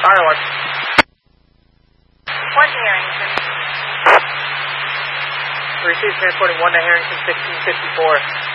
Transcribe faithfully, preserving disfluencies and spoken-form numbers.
Fire alarm. One to Harrington. Received transporting one to Harrington sixteen fifty-four.